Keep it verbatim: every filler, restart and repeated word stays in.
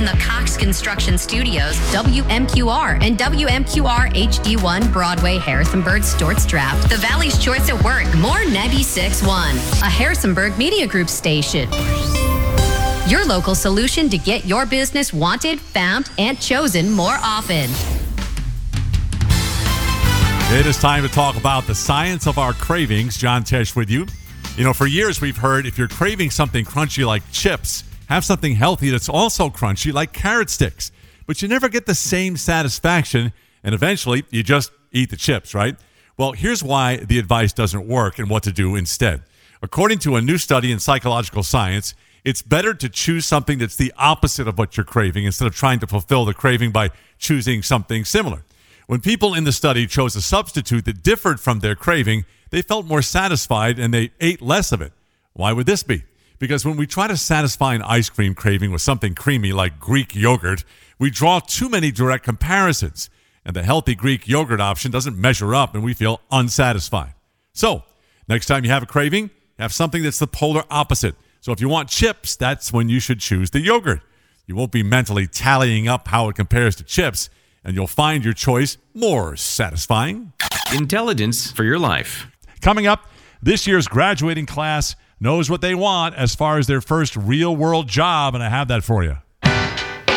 in the Cox Construction Studios, W M Q R, and W M Q R H D one Broadway, Harrisonburg, Storts Draft. The Valley's Choice at Work, more ninety-six point one, a Harrisonburg Media Group station. Your local solution to get your business wanted, found, and chosen more often. It is time to talk about the science of our cravings. John Tesh with you. You know, for years we've heard if you're craving something crunchy like chips, have something healthy that's also crunchy like carrot sticks. But you never get the same satisfaction, and eventually you just eat the chips, right? Well, here's why the advice doesn't work and what to do instead. According to a new study in psychological science, it's better to choose something that's the opposite of what you're craving instead of trying to fulfill the craving by choosing something similar. When people in the study chose a substitute that differed from their craving, they felt more satisfied and they ate less of it. Why would this be? Because when we try to satisfy an ice cream craving with something creamy like Greek yogurt, we draw too many direct comparisons, and the healthy Greek yogurt option doesn't measure up and we feel unsatisfied. So, next time you have a craving, have something that's the polar opposite. So if you want chips, that's when you should choose the yogurt. You won't be mentally tallying up how it compares to chips, and you'll find your choice more satisfying. Intelligence for your life. Coming up, this year's graduating class knows what they want as far as their first real-world job, and I have that for you.